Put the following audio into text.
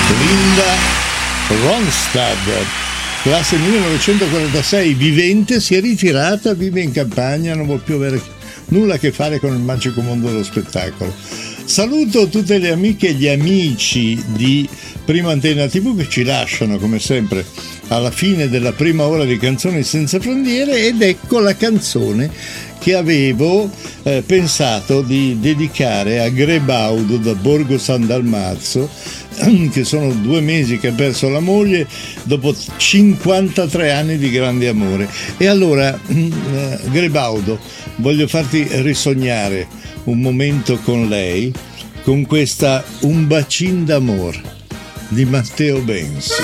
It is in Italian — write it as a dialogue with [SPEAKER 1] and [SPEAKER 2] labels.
[SPEAKER 1] Linda Ronstadt, classe 1946, vivente, si è ritirata, vive in campagna, non vuol più avere nulla a che fare con il magico mondo dello spettacolo. Saluto tutte le amiche e gli amici di Prima Antenna TV che ci lasciano come sempre alla fine della prima ora di Canzoni Senza Frontiere, ed ecco la canzone che avevo pensato di dedicare a Grebaudo da Borgo San Dalmazzo, che sono 2 mesi che ha perso la moglie dopo 53 anni di grande amore. E allora, Grebaudo, voglio farti risognare un momento con lei, con questa Un bacin d'amor di Matteo Bensi.